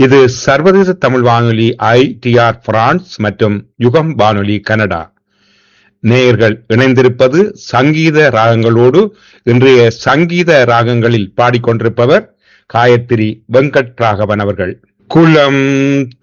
இது சர்வதேச தமிழ் வானொலி ITR பிரான்ஸ் மற்றும் யுகம் வானொலி கனடா. நேயர்கள் இணைந்திருப்பது சங்கீத ராகங்களோடு. இன்றைய சங்கீத ராகங்களில் பாடிக்கொண்டிருப்பவர் காயத்ரி வெங்கட் ராகவன் அவர்கள். குலம்